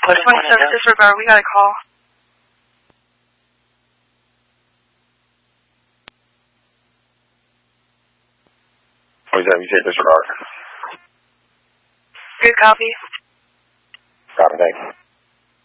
27 disregard, we got a call. What is that? You say disregard? Good copy. Copy, thanks.